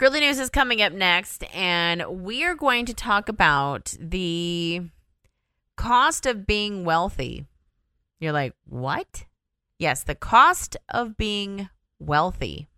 Girly News is coming up next, and we are going to talk about the cost of being wealthy. You're like, what? Yes, the cost of being wealthy.